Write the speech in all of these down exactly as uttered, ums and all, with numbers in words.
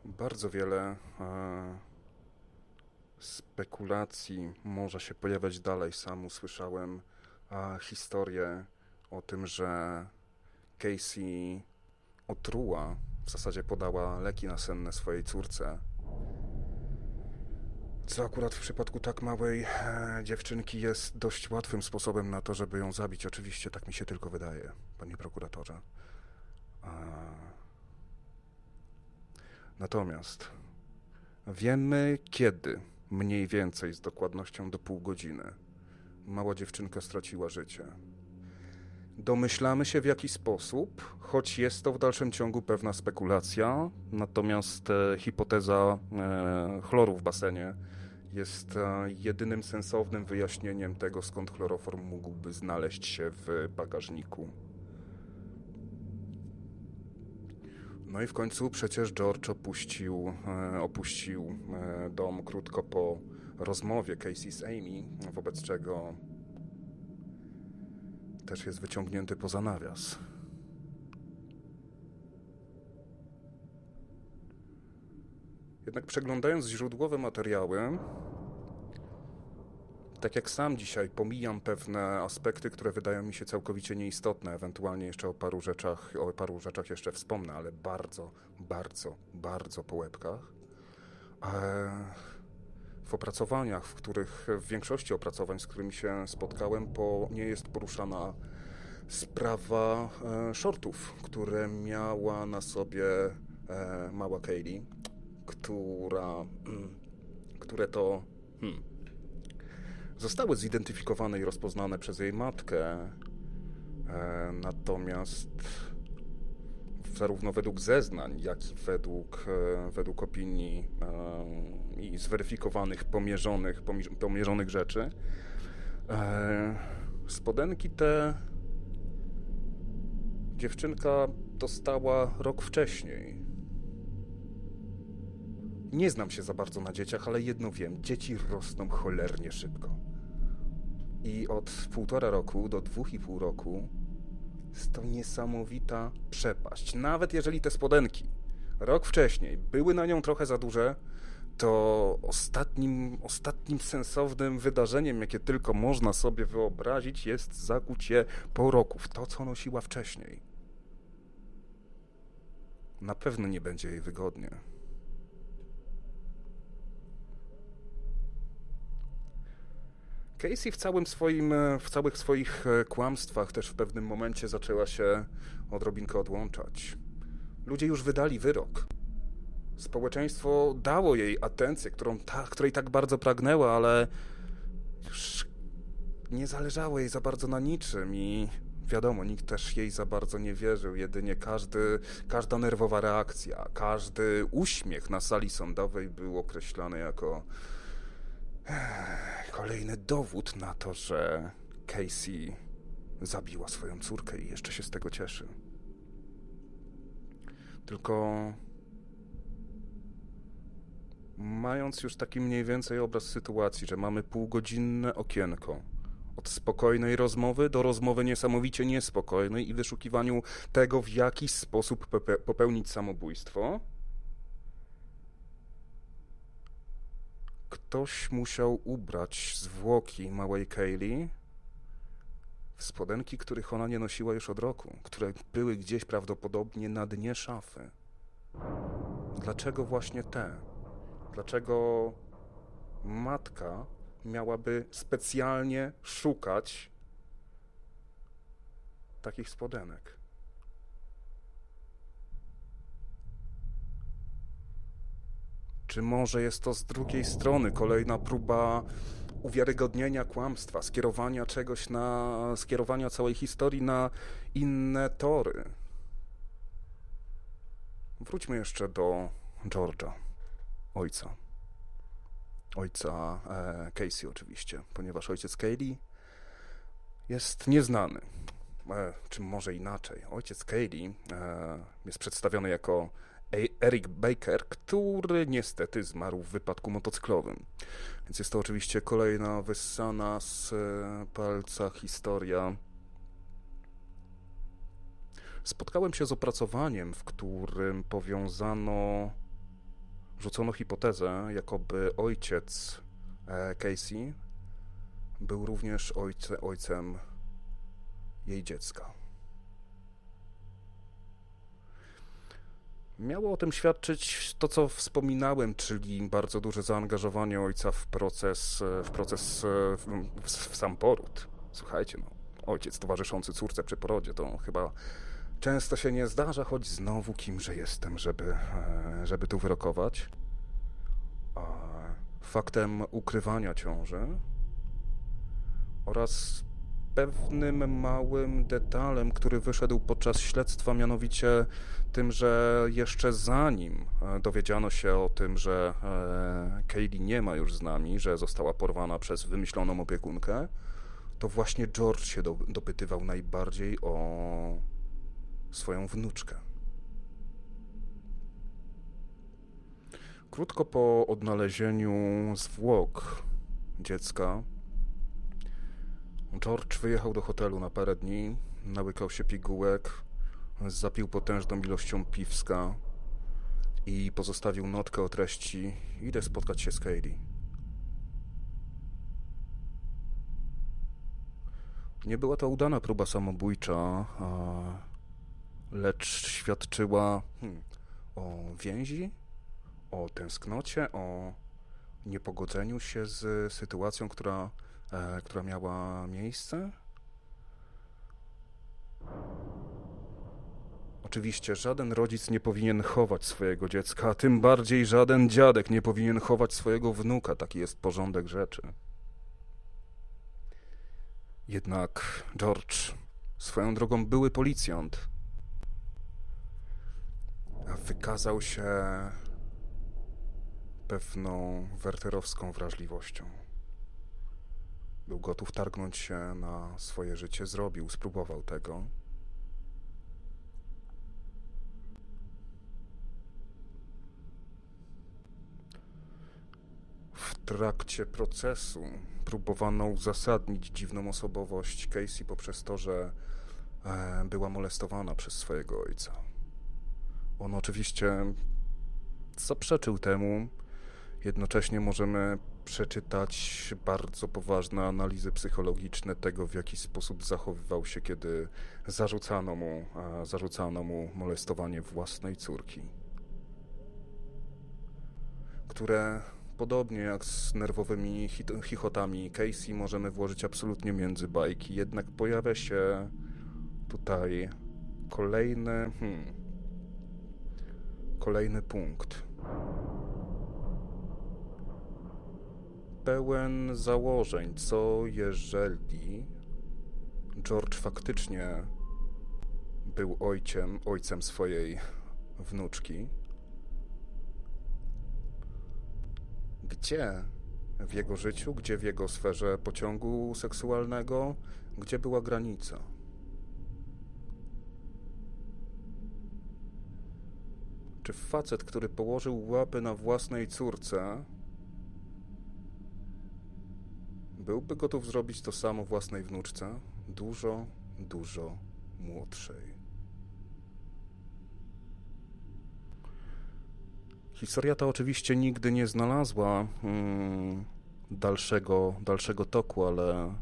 Bardzo wiele e, spekulacji może się pojawiać dalej. Sam usłyszałem e, historię o tym, że Casey otruła, w zasadzie podała leki nasenne swojej córce. Co akurat w przypadku tak małej e, dziewczynki jest dość łatwym sposobem na to, żeby ją zabić. Oczywiście tak mi się tylko wydaje, panie prokuratorze. E, natomiast wiemy kiedy, mniej więcej z dokładnością do pół godziny, mała dziewczynka straciła życie. Domyślamy się w jaki sposób, choć jest to w dalszym ciągu pewna spekulacja, natomiast e, hipoteza e, chloru w basenie jest e, jedynym sensownym wyjaśnieniem tego, skąd chloroform mógłby znaleźć się w bagażniku. No i w końcu przecież George opuścił, e, opuścił e, dom krótko po rozmowie Casey z Amy, wobec czego też jest wyciągnięty poza nawias. Jednak przeglądając źródłowe materiały, tak jak sam dzisiaj pomijam pewne aspekty, które wydają mi się całkowicie nieistotne, ewentualnie jeszcze o paru rzeczach, o paru rzeczach jeszcze wspomnę, ale bardzo, bardzo, bardzo po łebkach. W opracowaniach, w których, w większości opracowań, z którymi się spotkałem, po, nie jest poruszana sprawa e, shortów, które miała na sobie e, mała Kaylee, która, mm, które to hmm, zostały zidentyfikowane i rozpoznane przez jej matkę, e, natomiast zarówno według zeznań, jak i według, e, według opinii e, i zweryfikowanych, pomierzonych, pomierzonych rzeczy, e, spodenki te dziewczynka dostała rok wcześniej. Nie znam się za bardzo na dzieciach, ale jedno wiem, dzieci rosną cholernie szybko. I od półtora roku do dwóch i pół roku jest to niesamowita przepaść. Nawet jeżeli te spodenki rok wcześniej były na nią trochę za duże, to ostatnim, ostatnim sensownym wydarzeniem, jakie tylko można sobie wyobrazić, jest zakuć je po roku w to, co nosiła wcześniej. Na pewno nie będzie jej wygodnie. Casey w całym swoim, w całych swoich kłamstwach też w pewnym momencie zaczęła się odrobinkę odłączać. Ludzie już wydali wyrok. Społeczeństwo dało jej atencję, którą ta, której tak bardzo pragnęła, ale już nie zależało jej za bardzo na niczym i wiadomo, nikt też jej za bardzo nie wierzył. Jedynie każdy, każda nerwowa reakcja, każdy uśmiech na sali sądowej był określany jako kolejny dowód na to, że Casey zabiła swoją córkę i jeszcze się z tego cieszy. Tylko mając już taki mniej więcej obraz sytuacji, że mamy półgodzinne okienko od spokojnej rozmowy do rozmowy niesamowicie niespokojnej i wyszukiwaniu tego, w jaki sposób pope- popełnić samobójstwo, ktoś musiał ubrać zwłoki małej Kaylee w spodenki, których ona nie nosiła już od roku, które były gdzieś prawdopodobnie na dnie szafy. Dlaczego właśnie te? Dlaczego matka miałaby specjalnie szukać takich spodenek? Czy może jest to z drugiej strony kolejna próba uwiarygodnienia kłamstwa, skierowania czegoś na, skierowania całej historii na inne tory? Wróćmy jeszcze do George'a, ojca. Ojca e, Casey oczywiście, ponieważ ojciec Kaylee jest nieznany. E, czy może inaczej. Ojciec Kaylee e, jest przedstawiony jako Eric Baker, który niestety zmarł w wypadku motocyklowym. Więc jest to oczywiście kolejna wyssana z palca historia. Spotkałem się z opracowaniem, w którym powiązano rzucono hipotezę, jakoby ojciec e, Casey był również ojce, ojcem jej dziecka. Miało o tym świadczyć to, co wspominałem, czyli bardzo duże zaangażowanie ojca w proces, w proces, w, w, w sam poród. Słuchajcie, no, ojciec towarzyszący córce przy porodzie, to chyba często się nie zdarza, choć znowu kimże jestem, żeby, żeby tu wyrokować. Faktem ukrywania ciąży oraz pewnym małym detalem, który wyszedł podczas śledztwa, mianowicie tym, że jeszcze zanim dowiedziano się o tym, że Kaylee nie ma już z nami, że została porwana przez wymyśloną opiekunkę, to właśnie George się do, dopytywał najbardziej o swoją wnuczkę. Krótko po odnalezieniu zwłok dziecka, George wyjechał do hotelu na parę dni, nałykał się pigułek, zapił potężną ilością piwska i pozostawił notkę o treści: idę spotkać się z Kaylee. Nie była to udana próba samobójcza, lecz świadczyła hmm, o więzi, o tęsknocie, o niepogodzeniu się z sytuacją, która, e, która miała miejsce. Oczywiście żaden rodzic nie powinien chować swojego dziecka, a tym bardziej żaden dziadek nie powinien chować swojego wnuka. Taki jest porządek rzeczy. Jednak George, swoją drogą były policjant, wykazał się pewną werterowską wrażliwością. Był gotów targnąć się na swoje życie, zrobił, spróbował tego. W trakcie procesu próbowano uzasadnić dziwną osobowość Casey poprzez to, że e, była molestowana przez swojego ojca. On oczywiście zaprzeczył temu. Jednocześnie możemy przeczytać bardzo poważne analizy psychologiczne tego, w jaki sposób zachowywał się, kiedy zarzucano mu, e, zarzucano mu molestowanie własnej córki, które podobnie jak z nerwowymi chichotami Casey możemy włożyć absolutnie między bajki. Jednak pojawia się tutaj kolejny, hmm, kolejny punkt. Pełen założeń, co jeżeli George faktycznie był ojcem, ojcem swojej wnuczki. Gdzie w jego życiu, gdzie w jego sferze pociągu seksualnego, gdzie była granica? Czy facet, który położył łapy na własnej córce, byłby gotów zrobić to samo własnej wnuczce, dużo, dużo młodszej? Historia ta oczywiście nigdy nie znalazła hmm, dalszego, dalszego toku, ale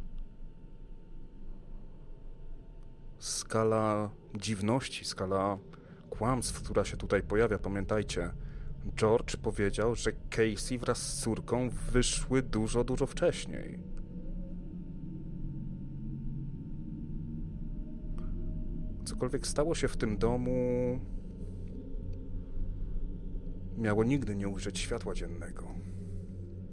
skala dziwności, skala kłamstw, która się tutaj pojawia, pamiętajcie, George powiedział, że Casey wraz z córką wyszły dużo, dużo wcześniej. Cokolwiek stało się w tym domu, miało nigdy nie ujrzeć światła dziennego.